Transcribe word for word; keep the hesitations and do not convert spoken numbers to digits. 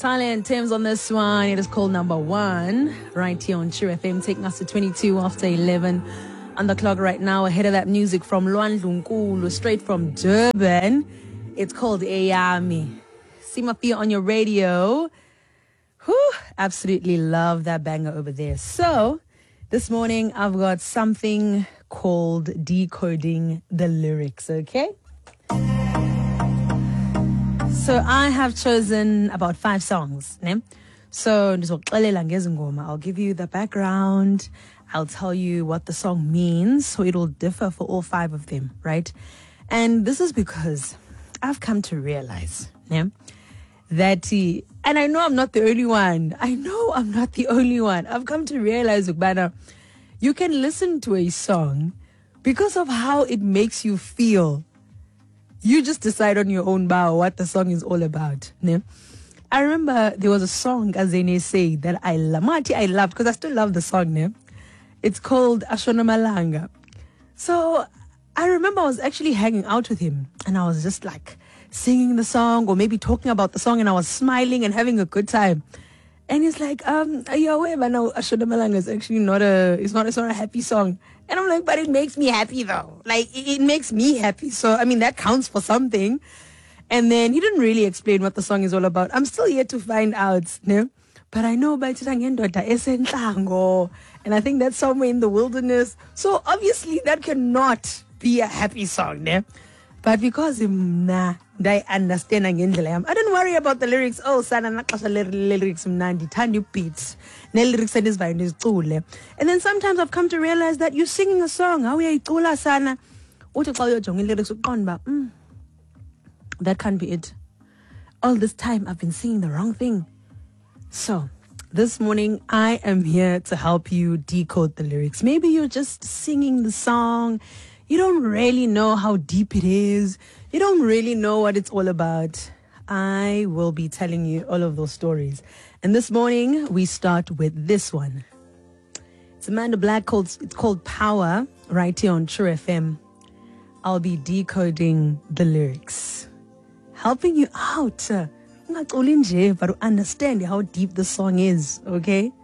Thailand Thames on this one. It is called Number One right here on True F M, taking us to twenty-two after eleven on the clock right now. Ahead of that music from Lwandle Nkulu, straight from Durban. It's called Eyami. Simafia on your radio. Whew, absolutely love that banger over there. So this morning I've got something called decoding the lyrics, okay? So I have chosen about five songs. Ne? So I'll give you the background. I'll tell you what the song means. So it will differ for all five of them, right? And this is because I've come to realize ne, that, uh, and I know I'm not the only one. I know I'm not the only one. I've come to realize, Ukbana, you can listen to a song because of how it makes you feel. You just decide on your own bow what the song is all about. Ne? I remember there was a song, as they say, that I love. I loved because I still love the song. Ne? It's called Ashona Malanga. So I remember I was actually hanging out with him and I was just like singing the song or maybe talking about the song and I was smiling and having a good time. And he's like, um, are you aware, but now Ashona Malanga is actually not a, it's not, it's not a happy song. And I'm like, but it makes me happy though. Like, it, it makes me happy. So, I mean, that counts for something. And then he didn't really explain what the song is all about. I'm still yet to find out, no? But I know by Esentango. And I think that's somewhere in the wilderness. So obviously that cannot be a happy song, ne? But because nah, I understand again, I don't worry about the lyrics. Oh, sana nakasha lyrics mnandi, tandi beats. Ne lyrics and is and then sometimes I've come to realize that you're singing a song. How are you sana? Mm, that can't be it. All this time I've been singing the wrong thing. So this morning I am here to help you decode the lyrics. Maybe you're just singing the song. You don't really know how deep it is. You don't really know what it's all about. I will be telling you all of those stories. And this morning, we start with this one. It's Amanda Black, called, it's called Power, right here on True F M. I'll be decoding the lyrics, helping you out, uh, but understand how deep the song is, okay?